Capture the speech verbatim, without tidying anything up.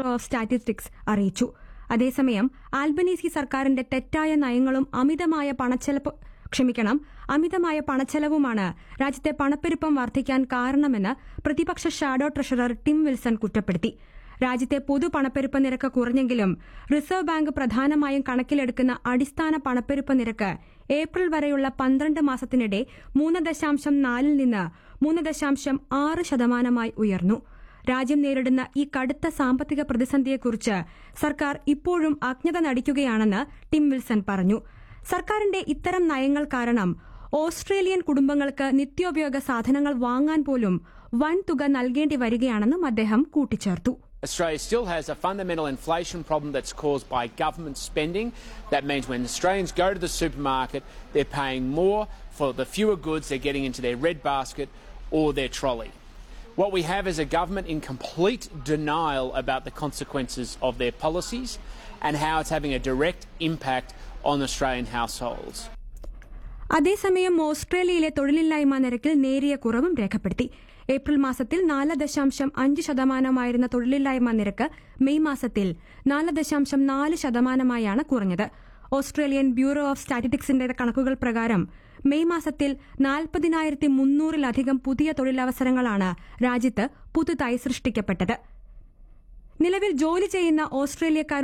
Bureau of statistics അറിയിച്ചു. അതേസമയം Albanese സർക്കാരിന്റെ തെറ്റായ നയങ്ങളും അമിതമായ പണച്ചെലവ് ക്ഷമിക്കണം അമിതമായ പണച്ചെലവുമാണ് രാജ്യത്തെ പണപ്പെരുപ്പം വർദ്ധിക്കാൻ കാരണമെന്ന് പ്രതിപക്ഷ ഷാഡോ ട്രഷറർ ടിം വിൽസൺ കുറ്റപ്പെടുത്തി. രാജ്യത്തെ പൊതു പണപ്പെരുപ്പ നിരക്ക് കുറഞ്ഞെങ്കിലും റിസർവ് ബാങ്ക് പ്രധാനമായും കണക്കിലെടുക്കുന്ന അടിസ്ഥാന പണപ്പെരുപ്പ നിരക്ക് ഏപ്രിൽ വരെയുള്ള പന്ത്രണ്ട് മാസത്തിനിടെ മൂന്ന് ദശാംശം നാലിൽ നിന്ന് മൂന്ന് ദശാംശം ആറ് ശതമാനമായി ഉയർന്നു. രാജ്യം നേരിടുന്ന ഈ കടുത്ത സാമ്പത്തിക പ്രതിസന്ധിയെക്കുറിച്ച് സർക്കാർ ഇപ്പോഴും അജ്ഞത നടിക്കുകയാണെന്ന് ടിം വിൽസൺ പറഞ്ഞു. സർക്കാരിന്റെ ഇത്തരം നയങ്ങൾ കാരണം ഓസ്ട്രേലിയൻ കുടുംബങ്ങൾക്ക് നിത്യോപയോഗ സാധനങ്ങൾ വാങ്ങാൻ പോലും വൻ തുക നൽകേണ്ടി വരികയാണെന്നും അദ്ദേഹം കൂട്ടിച്ചേർത്തു. Australia still has a fundamental inflation problem that's caused by government spending. That means when Australians go to the supermarket, they're paying more for the fewer goods they're getting into their red basket or their trolley. What we have is a government in complete denial about the consequences of their policies and how it's having a direct impact on Australian households. അതേസമയം ഓസ്ട്രേലിയയിലെ തൊഴിലില്ലായ്മ നിരക്കിൽ നേരിയ കുറവും രേഖപ്പെടുത്തി. April മാസത്തിൽ നാല് ദശാംശം അഞ്ച് ശതമാനമായിരുന്ന തൊഴിലില്ലായ്മ നിരക്ക് മെയ് മാസത്തിൽ നാല് ദശാംശം നാല് ശതമാനമായാണ് കുറഞ്ഞത്. ഓസ്ട്രേലിയൻ ബ്യൂറോ ഓഫ് സ്റ്റാറ്റിസ്റ്റിക്സിന്റെ കണക്കുകൾ പ്രകാരം മെയ് മാസത്തിൽ നാൽപ്പതിനായിരത്തി മുന്നൂറിലധികം പുതിയ തൊഴിലവസരങ്ങളാണ് രാജ്യത്ത് പുതുതായി സൃഷ്ടിക്കപ്പെട്ടത്. നിലവിൽ ജോലി ചെയ്യുന്ന ഓസ്ട്രേലിയക്കാർ